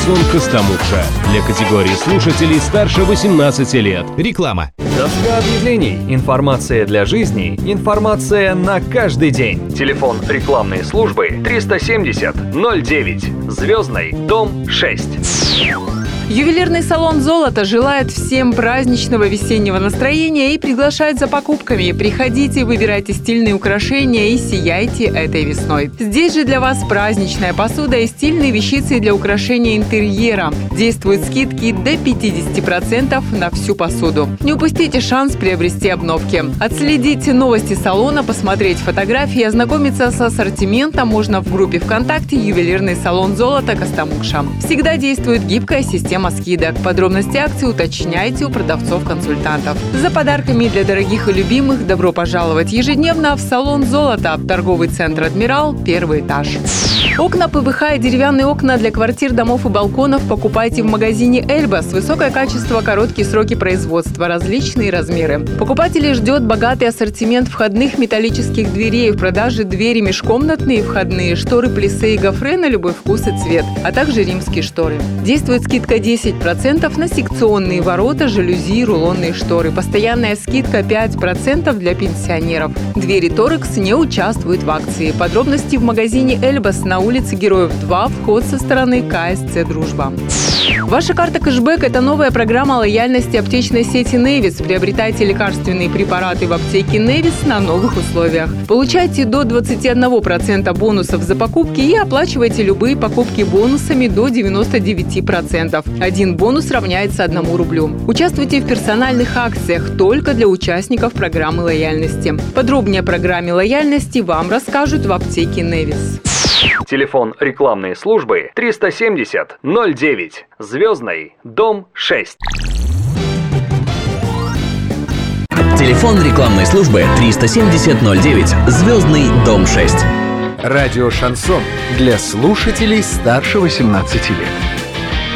шансон Костомукша для категории слушателей старше 18 лет. Реклама. Доска объявлений. Информация для жизни. Информация на каждый день. Телефон рекламной службы 370 09. Звездный, дом 6. Ювелирный салон «Золото» желает всем праздничного весеннего настроения и приглашает за покупками. Приходите, выбирайте стильные украшения и сияйте этой весной. Здесь же для вас праздничная посуда и стильные вещицы для украшения интерьера. Действуют скидки до 50% на всю посуду. Не упустите шанс приобрести обновки. Отследить новости салона, посмотреть фотографии, ознакомиться с ассортиментом можно в группе ВКонтакте «Ювелирный салон «Золото» Костомукша». Всегда действует гибкая система скидок. Подробности акции уточняйте у продавцов-консультантов. За подарками для дорогих и любимых добро пожаловать ежедневно в салон «Золото», торговый центр «Адмирал», 1 этаж. Окна ПВХ и деревянные окна для квартир, домов и балконов покупайте в магазине «Эльбас». Высокое качество, короткие сроки производства, различные размеры. Покупателей ждет богатый ассортимент входных металлических дверей. В продаже двери межкомнатные, входные шторы, плиссе и гофре на любой вкус и цвет, а также римские шторы. Действует скидка 10% на секционные ворота, жалюзи и рулонные шторы. Постоянная скидка 5% для пенсионеров. Двери «Торекс» не участвуют в акции. Подробности в магазине «Эльбас» на улице Героев 2, вход со стороны КСЦ «Дружба». Ваша карта кэшбэк – это новая программа лояльности аптечной сети «Невис». Приобретайте лекарственные препараты в аптеке «Невис» на новых условиях. Получайте до 21% бонусов за покупки и оплачивайте любые покупки бонусами до 99%. Один бонус равняется 1 рублю. Участвуйте в персональных акциях только для участников программы лояльности. Подробнее о программе лояльности вам расскажут в аптеке «Невис». Телефон рекламной службы 370 09. Звездный, дом 6. Телефон рекламной службы 370 09. Звездный, дом 6. Радио «Шансон» для слушателей старше 18 лет.